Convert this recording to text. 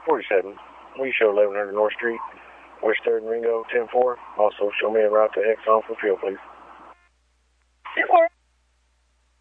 47. Will you show 1100 North Street, West 3rd and Ringo, 10-4. Also, show me a route to Exxon for fuel, please. 10-4.